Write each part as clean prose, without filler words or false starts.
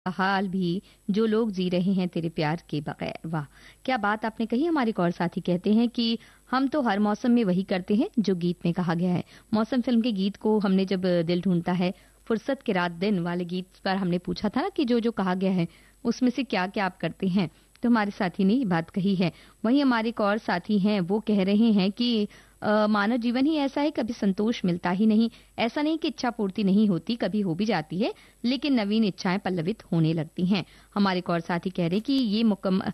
हाल भी जो लोग जी रहे हैं तेरे प्यार के बगैर। वाह, क्या बात आपने कही। हमारे एक और साथी कहते हैं कि हम तो हर मौसम में वही करते हैं जो गीत में कहा गया है। मौसम फिल्म के गीत को हमने जब दिल ढूंढता है फुर्सत के रात दिन वाले गीत पर हमने पूछा था ना कि जो जो कहा गया है उसमें से क्या क्या आप करते हैं, तो हमारे साथी ने ये बात कही है। वहीं हमारे एक और साथी हैं, वो कह रहे हैं कि मानव जीवन ही ऐसा है, कभी संतोष मिलता ही नहीं। ऐसा नहीं कि इच्छा पूर्ति नहीं होती, कभी हो भी जाती है, लेकिन नवीन इच्छाएं पल्लवित होने लगती हैं। हमारे एक और साथी कह रहे हैं कि ये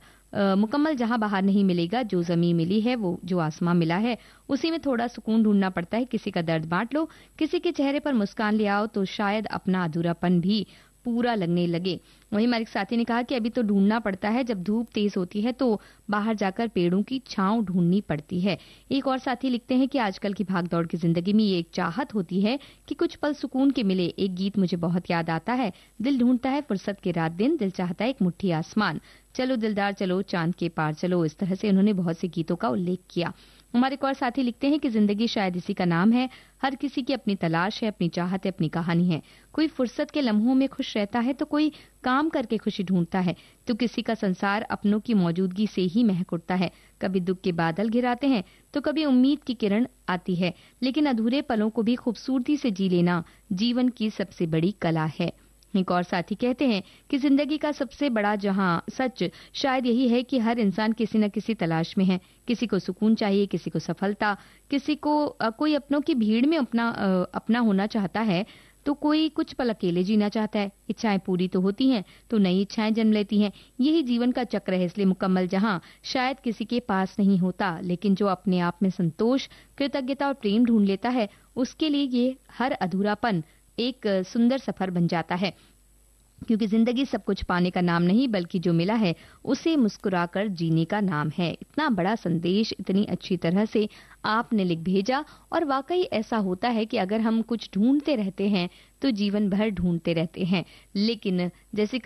मुकम्मल जहां बाहर नहीं मिलेगा, जो जमीन मिली है वो जो आसमां मिला है उसी में थोड़ा सुकून ढूंढना पड़ता है। किसी का दर्द बांट लो, किसी के चेहरे पर मुस्कान ले आओ, तो शायद अपना अधूरापन भी पूरा लगने लगे। वहीं हमारे एक साथी ने कहा कि अभी तो ढूंढना पड़ता है, जब धूप तेज होती है तो बाहर जाकर पेड़ों की छांव ढूंढनी पड़ती है। एक और साथी लिखते हैं कि आजकल की भागदौड़ की जिंदगी में ये एक चाहत होती है कि कुछ पल सुकून के मिले। एक गीत मुझे बहुत याद आता है, दिल ढूंढता है फुर्सत के रात दिन, दिल चाहता है एक मुट्ठी आसमान, चलो दिलदार चलो चांद के पार चलो। इस तरह से उन्होंने बहुत से गीतों का उल्लेख किया। हमारे एक और साथी लिखते हैं कि जिंदगी शायद इसी का नाम है, हर किसी की अपनी तलाश है, अपनी चाहत है, अपनी कहानी है। कोई फुर्सत के लम्हों में खुश रहता है तो कोई काम करके खुशी ढूंढता है, तो किसी का संसार अपनों की मौजूदगी से ही महक उठता है। कभी दुख के बादल घिराते हैं तो कभी उम्मीद की किरण आती है, लेकिन अधूरे पलों को भी खूबसूरती से जी लेना जीवन की सबसे बड़ी कला है। एक और साथी कहते हैं कि जिंदगी का सबसे बड़ा जहां सच शायद यही है कि हर इंसान किसी न किसी तलाश में है। किसी को सुकून चाहिए, किसी को सफलता, किसी को कोई अपनों की भीड़ में अपना होना चाहता है, तो कोई कुछ पल अकेले जीना चाहता है। इच्छाएं पूरी तो होती हैं तो नई इच्छाएं जन्म लेती हैं। यही जीवन का चक्र है। इसलिए मुकम्मल जहां शायद किसी के पास नहीं होता, लेकिन जो अपने आप में संतोष, कृतज्ञता और प्रेम ढूंढ लेता है, उसके लिए ये हर अधूरापन एक सुंदर सफर बन जाता है। क्योंकि जिंदगी सब कुछ पाने का नाम नहीं, बल्कि जो मिला है उसे मुस्कुराकर जीने का नाम है। इतना बड़ा संदेश इतनी अच्छी तरह से आपने लिख भेजा, और वाकई ऐसा होता है कि अगर हम कुछ ढूंढते रहते हैं तो जीवन भर ढूंढते रहते हैं। लेकिन जैसे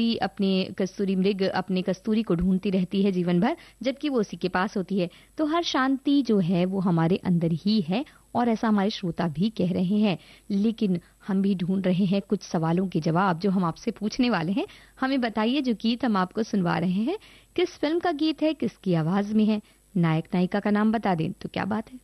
कस्तूरी मृग अपने कस्तूरी को ढूंढती रहती है जीवन भर, जबकि वो उसी के पास होती है, तो हर शांति जो है वो हमारे अंदर ही है, और ऐसा हमारे श्रोता भी कह रहे हैं। लेकिन हम भी ढूंढ रहे हैं कुछ सवालों के जवाब जो हम आपसे पूछने वाले हैं। हमें बताइए, जो गीत हम आपको सुनवा रहे हैं किस फिल्म का गीत है, किसकी आवाज में है, नायक नायिका का नाम बता दें तो क्या बात है।